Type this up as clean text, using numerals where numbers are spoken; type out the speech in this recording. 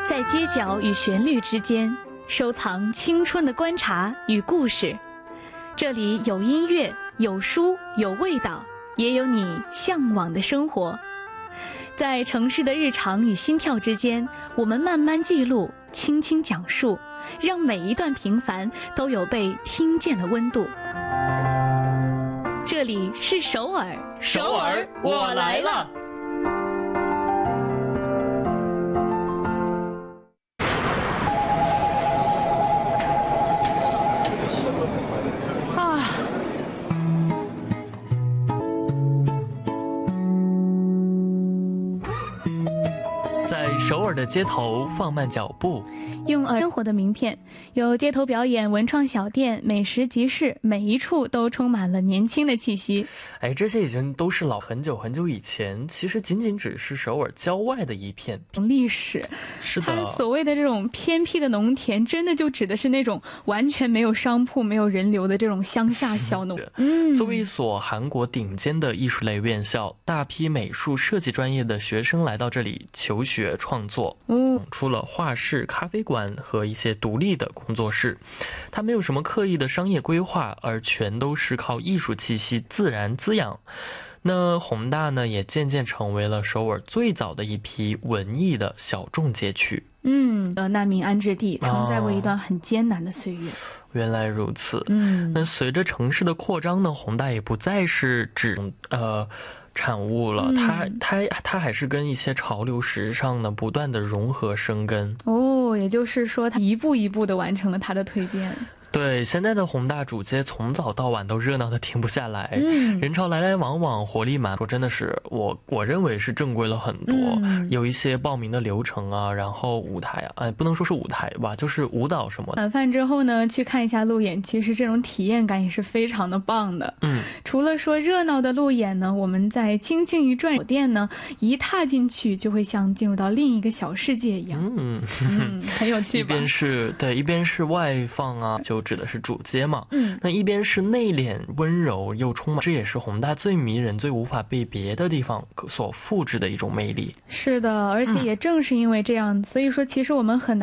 在街角与旋律之间，收藏青春的观察与故事。这里有音乐，有书，有味道，也有你向往的生活。在城市的日常与心跳之间，我们慢慢记录，轻轻讲述，让每一段平凡都有被听见的温度。这里是首尔， 首尔，我来了。在首尔的街头放慢脚步， 用生活的名片，有街头表演、文创小店、美食集市，每一处都充满了年轻的气息。 这些已经都是很久很久以前，其实仅仅只是首尔郊外的一片历史。 是的， 它所谓的这种偏僻的农田，真的就指的是那种完全没有商铺、没有人流的这种乡下小农。 作为一所韩国顶尖的艺术类院校，大批美术设计专业的学生来到这里求学创作，出了画室、咖啡馆和一些独立的工作室。它没有什么刻意的商业规划，而全都是靠艺术气息自然滋养。那弘大呢，也渐渐成为了首尔最早的一批文艺的小众街区。 难民安置地，承载过一段很艰难的岁月。 原来如此。那随着城市的扩张呢，弘大也不再是指产物了，它还是跟一些潮流时尚呢不断的融合生根。 也就是说，它一步一步的完成了它的蜕变。 对，现在的弘大主街从早到晚都热闹的停不下来，人潮来来往往，活力满。说真的是我认为是正规了很多，有一些报名的流程啊，然后舞台啊，不能说是舞台吧，就是舞蹈什么的。 晚饭之后呢，去看一下路演，其实这种体验感也是非常的棒的。除了说热闹的路演呢，我们在轻轻一转酒店呢，一踏进去就会像进入到另一个小世界一样。很有趣吧？ 一边是外放啊，就指的是主街嘛。那一边是内敛温柔又充满，这也是弘大最迷人、最无法被别的地方所复制的一种魅力。 是的，而且也正是因为这样，所以说其实我们很难